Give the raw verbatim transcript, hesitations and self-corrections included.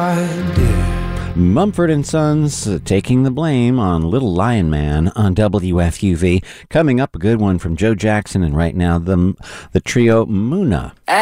Mumford and Sons uh, taking the blame on Little Lion Man on W F U V. Coming up, a good one from Joe Jackson, and right now the the trio Muna.